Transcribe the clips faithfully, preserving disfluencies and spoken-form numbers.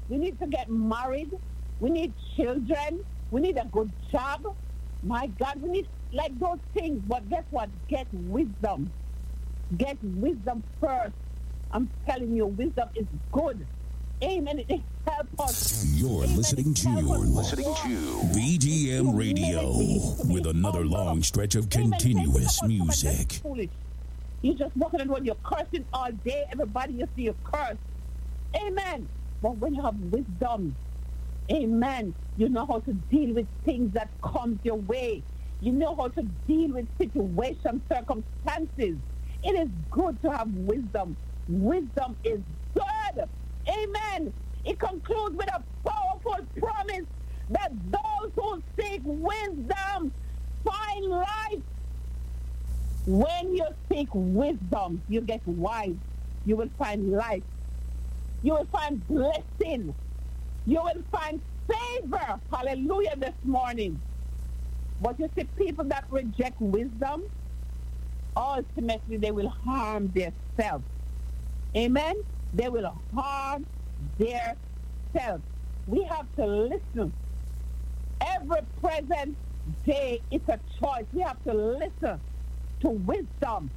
We need to get married. We need children. We need a good job. My God, we need like those things. But guess what? Get wisdom. Get wisdom first. I'm telling you, wisdom is good. Amen. It helps us. You're Amen. listening to listening to B G M Radio with another long stretch of continuous music. You just walking around, you're cursing all day. Everybody you see you curse. Amen. But when you have wisdom, amen, you know how to deal with things that comes your way. You know how to deal with situations, circumstances. It is good to have wisdom. Wisdom is good. Amen. It concludes with a powerful promise that those who seek wisdom find life. When you seek wisdom, you get wise. You will find life. You will find blessing. You will find favor. Hallelujah this morning. But you see, people that reject wisdom, ultimately they will harm themselves. Amen? They will harm themselves. We have to listen. Every present day, it's a choice. We have to listen to wisdom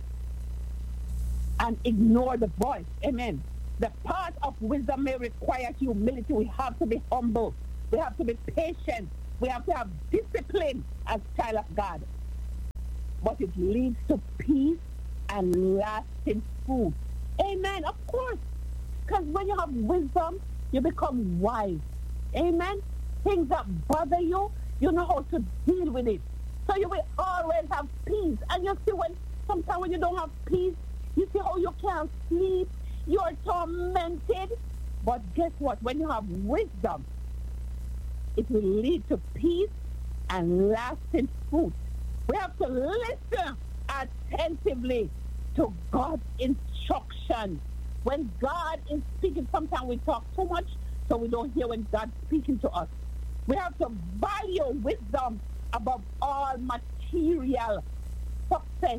and ignore the voice. Amen. The path of wisdom may require humility. We have to be humble. We have to be patient. We have to have discipline as child of God. But it leads to peace and lasting fruit. Amen. Of course. Because when you have wisdom, you become wise. Amen. Things that bother you, you know how to deal with it. So you will always have peace. And you see, when sometimes when you don't have peace, you see how you can't sleep. You're tormented. But guess what? When you have wisdom, it will lead to peace and lasting fruit. We have to listen attentively to God's instruction. When God is speaking, sometimes we talk too much, so we don't hear when God's speaking to us. We have to value wisdom above all material success.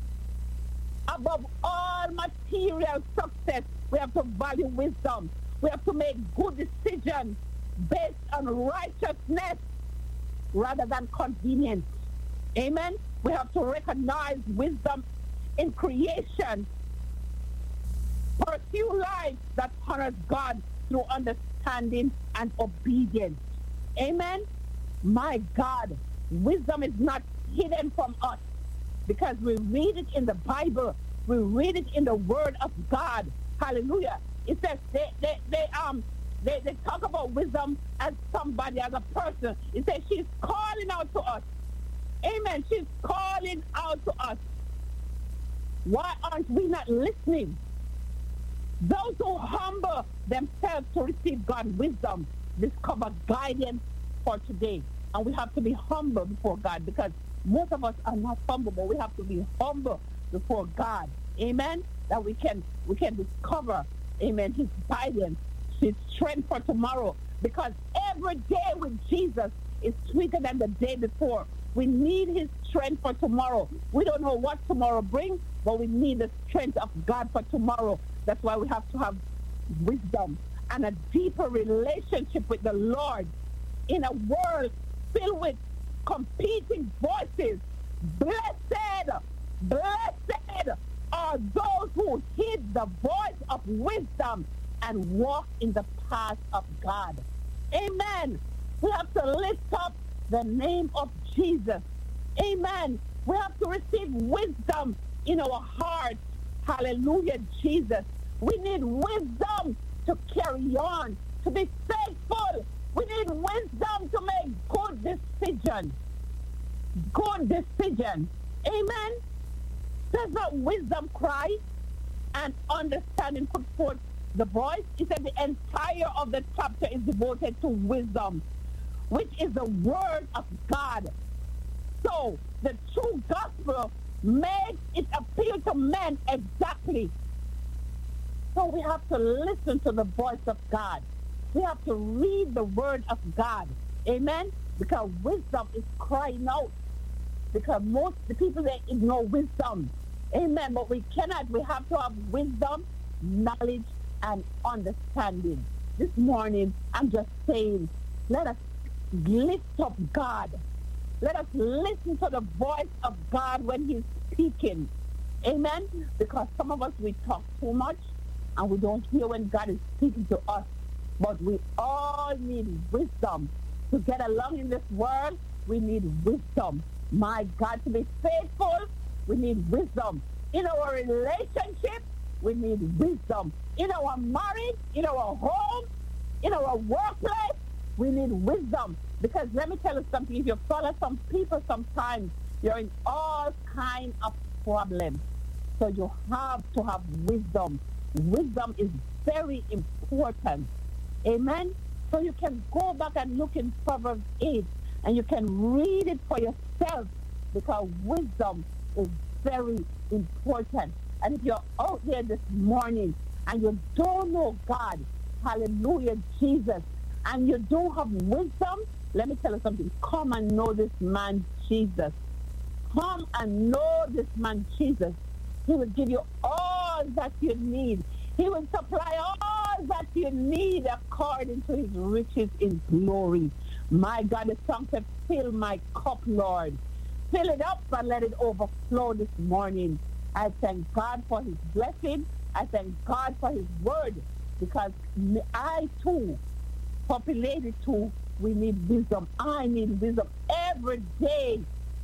Above all material success, we have to value wisdom. We have to make good decisions based on righteousness rather than convenience. Amen? We have to recognize wisdom in creation. Pursue life that honors God through understanding and obedience. Amen? My God, wisdom is not hidden from us because we read it in the Bible. We read it in the Word of God. Hallelujah. It says they, they, they, um, they, they talk about wisdom as somebody, as a person. It says she's calling out to us. Amen. She's calling out to us. Why aren't we not listening? Those who humble themselves to receive God's wisdom discover guidance for today. And we have to be humble before God because most of us are not humble, but we have to be humble before God. Amen? That we can we can discover, amen, his guidance, his strength for tomorrow. Because every day with Jesus is sweeter than the day before. We need his strength for tomorrow. We don't know what tomorrow brings, but we need the strength of God for tomorrow. That's why we have to have wisdom and a deeper relationship with the Lord in a world filled with competing voices. Blessed, blessed are those who heed the voice of wisdom and walk in the path of God. Amen. We have to lift up the name of Jesus. Amen. We have to receive wisdom in our hearts. Hallelujah, Jesus. We need wisdom to carry on, to be faithful. We need wisdom to make good decisions. Good decisions. Amen. Does not wisdom cry and understanding put forth the voice? It said the entire of the chapter is devoted to wisdom, which is the word of God. So the true gospel makes it appeal to men exactly. So we have to listen to the voice of God. We have to read the word of God. Amen? Because wisdom is crying out. Because most the people, they ignore wisdom. Amen? But we cannot. We have to have wisdom, knowledge, and understanding. this morning, I'm just saying, let us lift up God. Let us listen to the voice of God when he's speaking. Amen? Because some of us, we talk too much and we don't hear when God is speaking to us. But we all need wisdom. To get along in this world, we need wisdom. My God, to be faithful, we need wisdom. In our relationship, we need wisdom. In our marriage, in our home, in our workplace, we need wisdom. Because let me tell you something, if you follow some people sometimes, you're in all kinds of problems. So you have to have wisdom. Wisdom is very important. Amen? So you can go back and look in Proverbs eight and you can read it for yourself, because wisdom is very important. And if you're out there this morning and you don't know God, hallelujah, Jesus, and you don't have wisdom, let me tell you something. Come and know this man, Jesus. Come and know this man, Jesus. He will give you all that you need. He will supply all that you need according to his riches in glory. My God, the song said, fill my cup, Lord. Fill it up and let it overflow this morning. I thank God for his blessing. I thank God for his word, because I too, Poppy Lady too, we need wisdom. I need wisdom every day.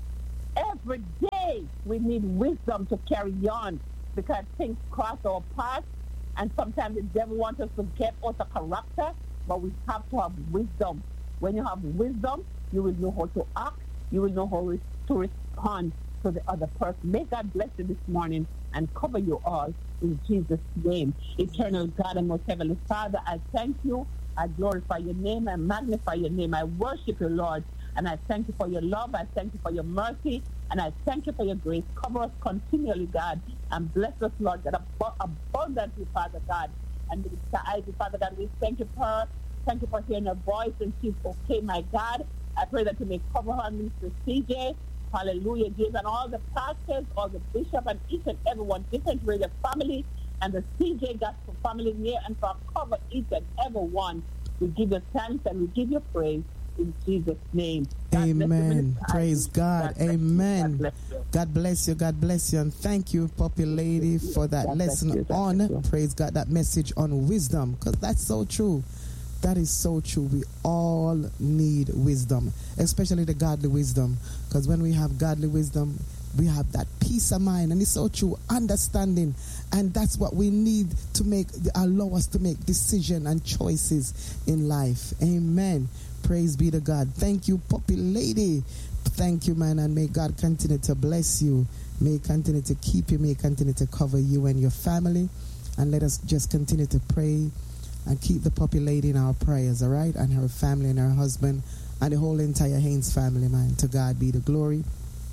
Every day we need wisdom to carry on, because things cross our path, and sometimes the devil wants us to get out of character, but we have to have wisdom. When you have wisdom, you will know how to act. You will know how to respond to the other person. May God bless you this morning and cover you all in Jesus' name. Eternal God and most heavenly Father, I thank you. I glorify your name. I magnify your name. I worship you, Lord. And I thank you for your love. I thank you for your mercy. And I thank you for your grace. Cover us continually, God. And bless us, Lord, that ab- abundantly, Father God. And Minister Ivy, Father God, we thank you for her. Thank you for hearing her voice. And she's okay, my God. I pray that you may cover her, Minister C J. Hallelujah, Jesus. And all the pastors, all the bishops, and each and everyone, different radio family, and the C J Gospel family here, and for cover each and every one. We give you thanks and we give you praise. In Jesus' name. God Amen. Praise God. God Amen. God bless, God bless you. God bless you. And thank you, Poppy Lady, for that God lesson you. on, praise God, that message on wisdom. Because that's so true. That is so true. We all need wisdom, especially the godly wisdom. Because when we have godly wisdom, we have that peace of mind. And it's so true. Understanding. And that's what we need to make, allow us to make decisions and choices in life. Amen. Praise be to God. Thank you, Poppy Lady. Thank you, man. And may God continue to bless you. May continue to keep you. May continue to cover you and your family. And let us just continue to pray and keep the Poppy Lady in our prayers, all right? And her family and her husband and the whole entire Haynes family, man. To God be the glory.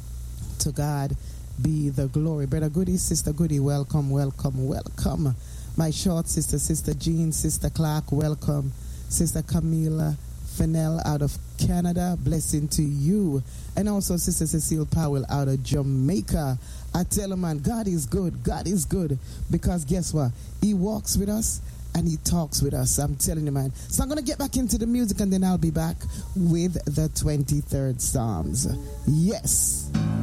To God be the glory. Brother Goody, Sister Goody, welcome, welcome, welcome. My short sister, Sister Jean, Sister Clark, welcome. Sister Camila Fennell out of Canada, blessing to you. And also Sister Cecile Powell out of Jamaica. I tell you, man, God is good. God is good. Because guess what? He walks with us and he talks with us. I'm telling you, man. So I'm going to get back into the music and then I'll be back with the twenty-third Psalms. Yes.